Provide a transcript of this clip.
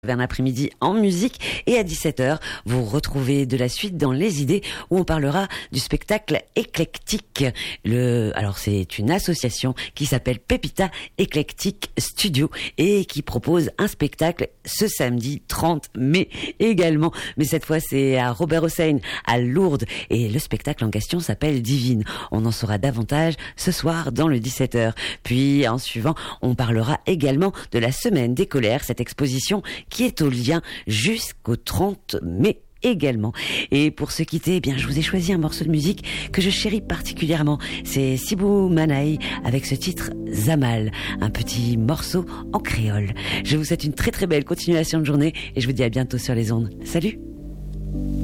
Vers l'après-midi en musique et à 17h, vous retrouvez de la suite dans Les Idées où on parlera du spectacle éclectique. Alors c'est une association qui s'appelle Pépita Eclectic Studio et qui propose un spectacle ce samedi 30 mai également. Mais cette fois c'est à Robert Hossein à Lourdes et le spectacle en question s'appelle Divine. On en saura davantage ce soir dans le 17h. Puis en suivant, on parlera également de la Semaine des colères, cette exposition qui est au lien jusqu'au 30 mai également. Et pour se quitter, eh bien, je vous ai choisi un morceau de musique que je chéris particulièrement. C'est Sibou Manaï avec ce titre Zamal, un petit morceau en créole. Je vous souhaite une très très belle continuation de journée et je vous dis à bientôt sur les ondes. Salut!